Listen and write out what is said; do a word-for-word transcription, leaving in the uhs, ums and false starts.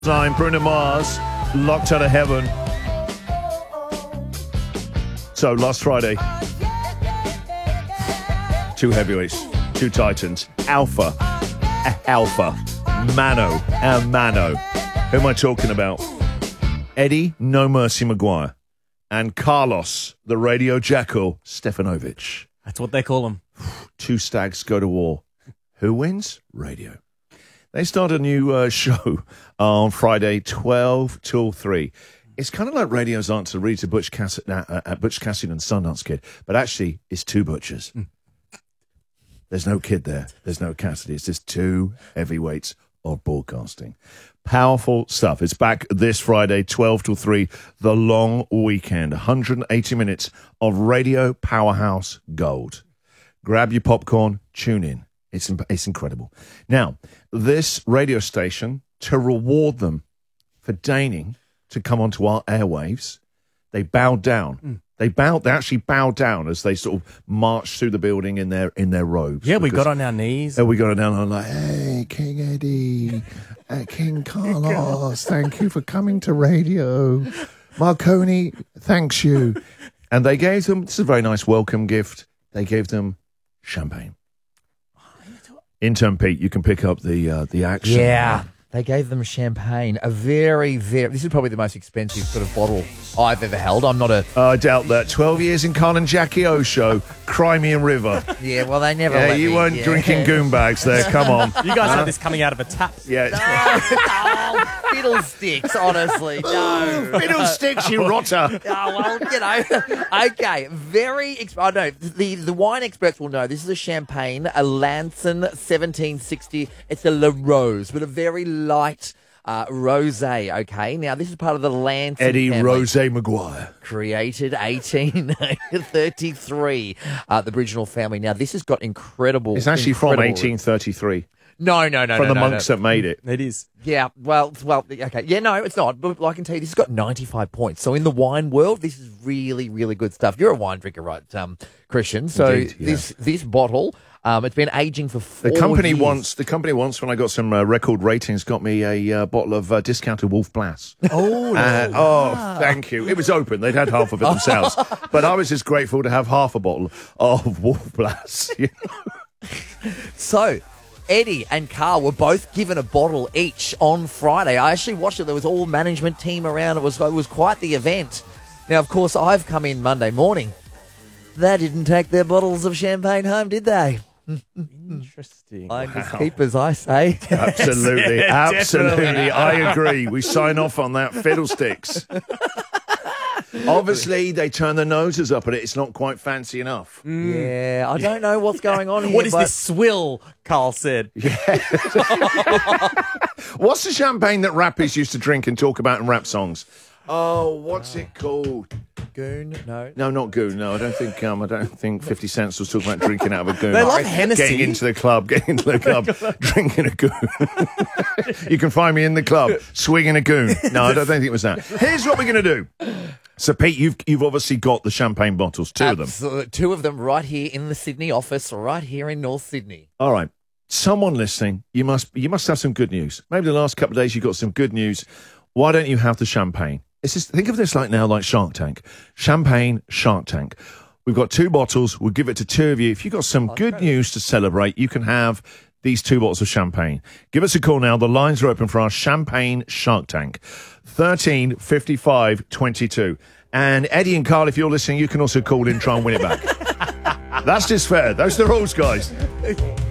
Time, Bruno Mars, Locked Out of Heaven. So, last Friday, two heavyweights, two titans, Alpha, Alpha, Mano, and Mano. Who am I talking about? Eddie No Mercy Maguire and Carlos, the Radio Jackal, Stefanovic. That's what they call him. Two stags go to war. Who wins? Radio. They start a new uh, show on Friday, twelve till three. It's kind of like radio's answer really to Butch, Cass- uh, uh, Butch Cassidy and Sundance Kid, but actually it's two butchers. Mm. There's no kid there. There's no Cassidy. It's just two heavyweights of broadcasting. Powerful stuff. It's back this Friday, twelve till three, the long weekend. one hundred eighty minutes of radio powerhouse gold. Grab your popcorn, tune in. It's it's incredible. Now, this radio station, to reward them for deigning to come onto our airwaves, they bowed down. Mm. They bowed. They actually bowed down as they sort of marched through the building in their in their robes. Yeah, we got on our knees. Oh, we got on down and like, hey, King Eddie, uh, King Carlos, thank you for coming to radio. Marconi, thanks you. And they gave them, this is a very nice welcome gift, they gave them champagne. Intern Pete, you can pick up the uh, the action. Yeah, they gave them champagne. A very, very... This is probably the most expensive sort of bottle I've ever held. I'm not a... Uh, I doubt that. Twelve years in Carl and Jackie O show, Crimean River. Yeah, well, they never Yeah, let you me, weren't yeah. drinking goon bags there. Come on. You guys had this coming out of a tap. Yeah. Oh, fiddlesticks, honestly. No. Fiddlesticks, you rotter. Oh, well, you know. Okay, very... Exp- I know, the, the wine experts will know this is a champagne, a Lanson seventeen sixty. It's a La Rose, but a very light uh, rosé, okay? Now, this is part of the Lanson Eddie family. Rose Maguire. Created eighteen thirty-three, uh, the original family. Now, this has got incredible... It's actually from incredible- eighteen thirty-three. No, no, no, From no, the no, monks no. that made it. It is. Yeah, well, well, okay. Yeah, no, it's not. But I can tell you, this has got ninety-five points. So in the wine world, this is really, really good stuff. You're a wine drinker, right, um, Christian? So Indeed, yeah. this this bottle, um, it's been aging for four The company years. once, the company once, when I got some uh, record ratings, got me a uh, bottle of uh, discounted Wolf Blass. Oh, Uh, oh, thank you. It was open. They'd had half of it themselves. But I was just grateful to have half a bottle of Wolf Blass. You know? So, Eddie and Carl were both given a bottle each on Friday. I actually watched it. There was all management team around. It was it was quite the event. Now, of course, I've come in Monday morning. They didn't take their bottles of champagne home, did they? Interesting. I just keep as I say. Absolutely. Yeah, absolutely. definitely. I agree. We sign off on that. Fiddlesticks. Obviously, they turn their noses up at it. It's not quite fancy enough. Yeah, I don't know what's going on here. What is but this swill, Carl said? What's the champagne that rappers used to drink and talk about in rap songs? Oh, what's it called? Goon? No. No, not Goon. No, I don't think. Um, I don't think Fifty Cent was talking about drinking out of a goon. They love Hennessy. Getting into the club, getting into the club, drinking a goon. You can find me in the club swinging a goon. No, I don't think it was that. Here's what we're going to do. So, Pete, you've you've obviously got the champagne bottles, two of them. Absolutely. Two of them right here in the Sydney office, right here in North Sydney. All right. Someone listening, you must you must have some good news. Maybe the last couple of days you got some good news. Why don't you have the champagne? It's just, think of this like now like Shark Tank. Champagne, Shark Tank. We've got two bottles. We'll give it to two of you. If you've got some good news to celebrate, you can have these two bottles of champagne. Give us a call now. The lines are open for our Champagne Shark Tank. thirteen fifty-five twenty-two. And Eddie and Carl, if you're listening, you can also call in, try and win it back. That's just fair. Those are the rules, guys.